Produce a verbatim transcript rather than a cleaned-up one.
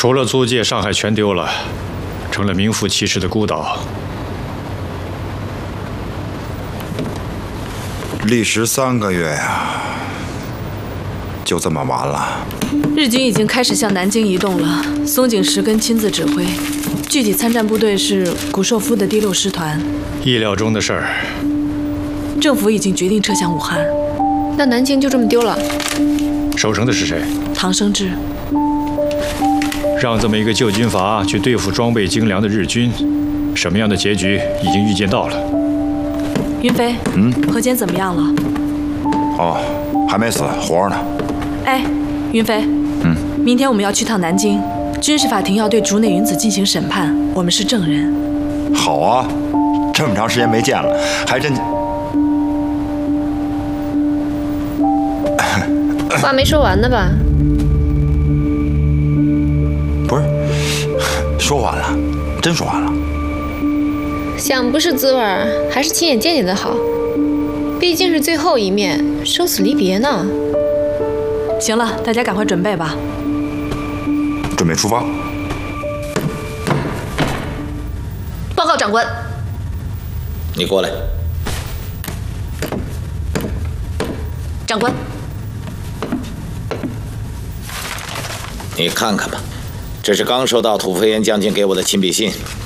除了租界，上海全丢了，成了名副其实的孤岛。 历时三个月呀，就这么完了。 日军已经开始向南京移动了，松井石根亲自指挥，具体参战部队是谷寿夫的第六师团。 意料中的事儿。 政府已经决定撤向武汉。 那南京就这么丢了？ 守城的是谁？ 唐生智。 让这么一个旧军阀去对付装备精良的日军，什么样的结局已经预见到了。 云飞， 嗯， 何坚怎么样了？ 哦，还没死，活着呢。 哎，云飞， 嗯， 明天我们要去趟南京，军事法庭要对竹内云子进行审判，我们是证人。 好啊，这么长时间没见了，还真…… 话没说完呢吧？ 不是，说完了，真说完了。 想不是滋味儿，还是亲眼见见的好。毕竟是最后一面，生死离别呢。 行了，大家赶快准备吧。 准备出发。 报告长官。 你过来。 长官。 你看看吧，这是刚收到土飞岩将军给我的亲笔信，